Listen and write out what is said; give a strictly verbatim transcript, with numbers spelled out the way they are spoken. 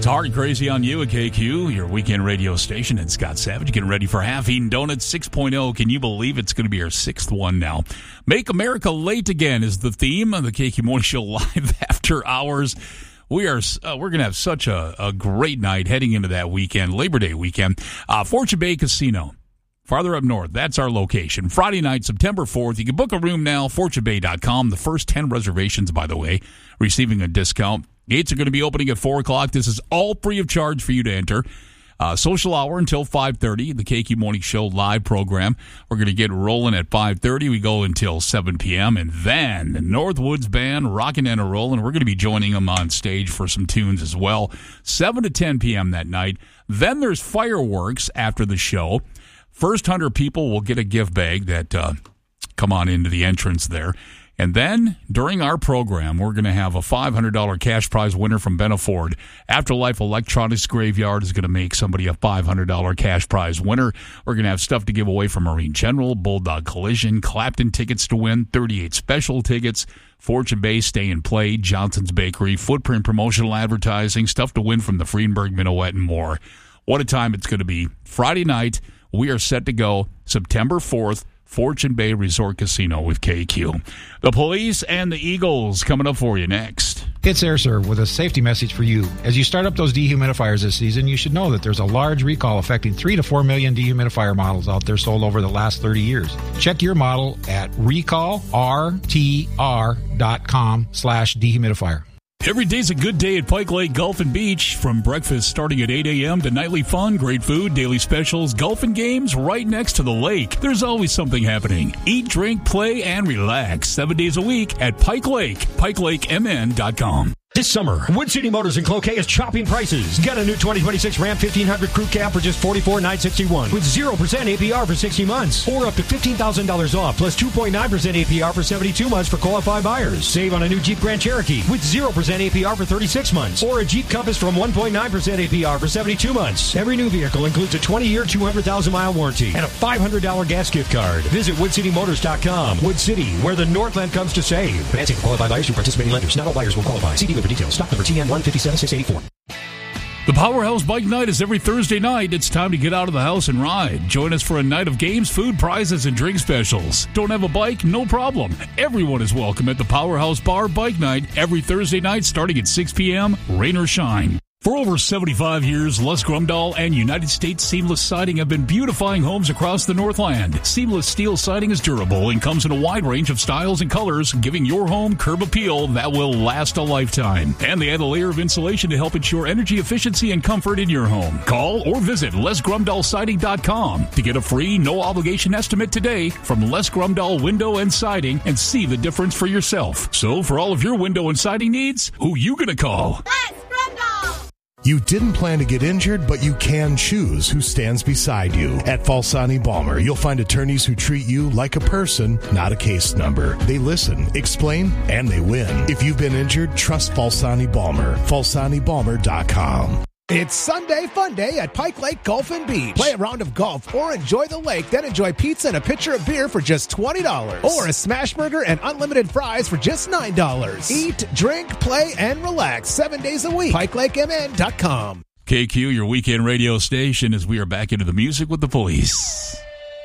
Hard Crazy on You at K Q, your weekend radio station. And Scott Savage getting ready for Half-Eaten Donuts six point oh. Can you believe it's going to be our sixth one now? Make America Late Again is the theme of the K Q Morning Show live after hours. We are uh, we're going to have such a, a great night heading into that weekend, Labor Day weekend. Uh, Fortune Bay Casino, farther up north. That's our location. Friday night, September fourth. You can book a room now, fortune bay dot com. The first ten reservations, by the way, receiving a discount. Gates are going to be opening at four o'clock. This is all free of charge for you to enter. Uh, social hour until five thirty, the K Q Morning Show live program. We're going to get rolling at five thirty. We go until seven p.m. And then the Northwoods Band rocking and a rolling. We're going to be joining them on stage for some tunes as well. seven to ten p.m. that night. Then there's fireworks after the show. First one hundred people will get a gift bag that uh, come on into the entrance there. And then, during our program, we're going to have a five hundred dollars cash prize winner from Benna Ford. Afterlife Electronics Graveyard is going to make somebody a five hundred dollars cash prize winner. We're going to have stuff to give away from Marine General, Bulldog Collision, Clapton tickets to win, thirty-eight special tickets, Fortune Bay Stay and Play, Johnson's Bakery, Footprint Promotional Advertising, stuff to win from the Friedenberg Minuet, and more. What a time it's going to be. Friday night, we are set to go September fourth. Fortune Bay Resort Casino with K Q. The Police and the Eagles coming up for you next. It's AirServe with a safety message for you. As you start up those dehumidifiers this season, you should know that there's a large recall affecting three to four million dehumidifier models out there sold over the last thirty years. Check your model at recall r t r dot com slash dehumidifier. Every day's a good day at Pike Lake Golf and Beach. From breakfast starting at eight a.m. to nightly fun, great food, daily specials, golf and games right next to the lake. There's always something happening. Eat, drink, play, and relax. Seven days a week at Pike Lake. pike lake m n dot com. This summer, Wood City Motors in Cloquet is chopping prices. Get a new twenty twenty-six Ram fifteen hundred Crew Cab for just forty-four thousand nine hundred sixty-one dollars with zero percent A P R for sixty months, or up to fifteen thousand dollars off plus two point nine percent A P R for seventy-two months for qualified buyers. Save on a new Jeep Grand Cherokee with zero percent A P R for thirty-six months, or a Jeep Compass from one point nine percent A P R for seventy-two months. Every new vehicle includes a twenty-year, two hundred thousand mile warranty and a five hundred dollars gas gift card. Visit wood city motors dot com. Wood City, where the Northland comes to save. Financing for qualified buyers through participating lenders. Not all buyers will qualify. See dealer for details. Stock number T N one five seven six eight four. The Powerhouse Bike Night is every Thursday night. It's time to get out of the house and ride. Join us for a night of games, food, prizes, and drink specials. Don't have a bike? No problem. Everyone is welcome at the Powerhouse Bar Bike Night every Thursday night starting at six p.m., rain or shine. For over seventy-five years, Les Grumdahl and United States Seamless Siding have been beautifying homes across the Northland. Seamless steel siding is durable and comes in a wide range of styles and colors, giving your home curb appeal that will last a lifetime. And they add a layer of insulation to help ensure energy efficiency and comfort in your home. Call or visit les grumdahl siding dot com to get a free, no-obligation estimate today from Les Grumdahl Window and Siding and see the difference for yourself. So for all of your window and siding needs, who you gonna call? Les Grumdahl! You didn't plan to get injured, but you can choose who stands beside you. At Falsani Balmer, you'll find attorneys who treat you like a person, not a case number. They listen, explain, and they win. If you've been injured, trust Falsani Balmer. falsani balmer dot com. It's Sunday Fun Day at Pike Lake Golf and Beach. Play a round of golf or enjoy the lake, then enjoy pizza and a pitcher of beer for just twenty dollars. Or a smash burger and unlimited fries for just nine dollars. Eat, drink, play, and relax seven days a week. pike lake m n dot com. K Q, your weekend radio station, as we are back into the music with the Police.